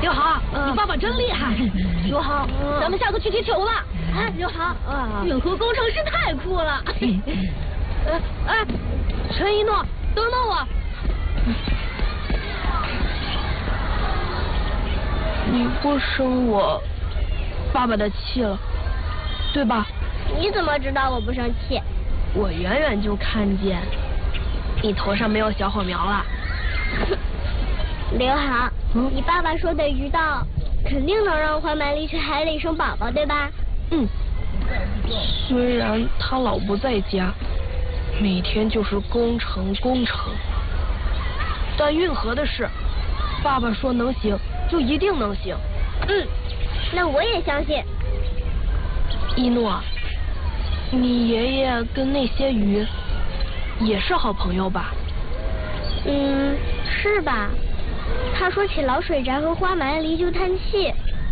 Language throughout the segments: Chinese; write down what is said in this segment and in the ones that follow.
刘航，你爸爸真厉害。刘航，咱们下课去踢球吧。哎，刘航，运河工程师太酷了。哎，陈一诺，等等我。你不生我爸爸的气了，对吧？ 你怎么知道我不生气？ 我远远就看见你头上没有小火苗了。 刘航，你爸爸说的鱼道肯定能让花蛮狸去海里生宝宝，对吧？ 嗯，虽然他老不在家，每天就是工程，但运河的事，爸爸说能行就一定能行。 那我也相信。 一诺，你爷爷跟那些鱼也是好朋友吧？ 是吧？他说起老水闸和花蛮狸就叹气。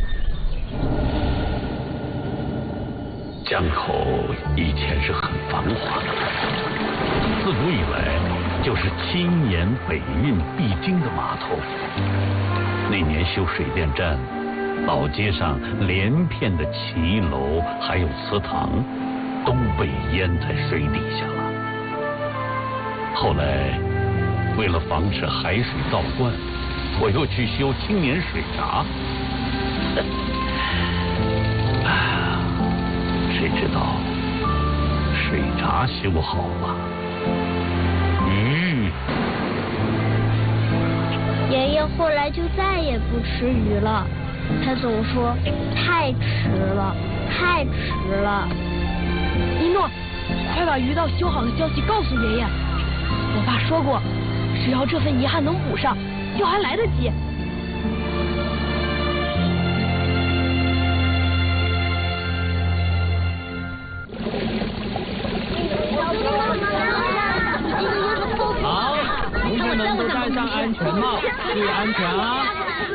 江口以前是很繁华的，自古以来就是青沿北运必经的码头。那年修水电站，老街上连片的骑楼还有祠堂都被淹在水底下了。后来为了防止海水倒灌，我又去修青年水闸。谁知道水闸修好了，鱼。 爷爷后来就再也不吃鱼了，他总说太迟了，太迟了。 一诺，快把鱼道修好的消息告诉爷爷。我爸说过，只要这份遗憾能补上，就还来得及。 好，同学们都戴上安全帽，注意安全啊！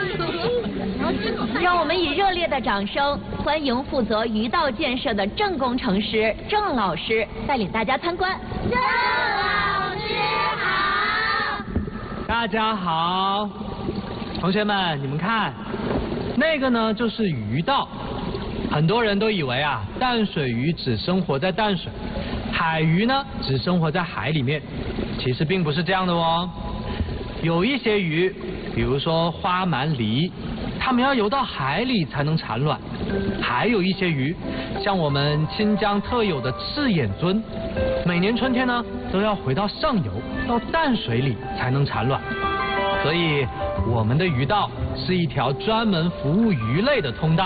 让我们以热烈的掌声欢迎负责鱼道建设的郑工程师郑老师带领大家参观。 郑老师好！ 大家好，同学们，你们看，那个呢就是鱼道。很多人都以为啊，淡水鱼只生活在淡水，海鱼呢只生活在海里面。其实并不是这样的哦。有一些鱼，比如说花蛮狸，它们要游到海里才能产卵。还有一些鱼，像我们清江特有的赤眼尊，每年春天呢都要回到上游，到淡水里才能产卵。所以我们的鱼道是一条专门服务鱼类的通道。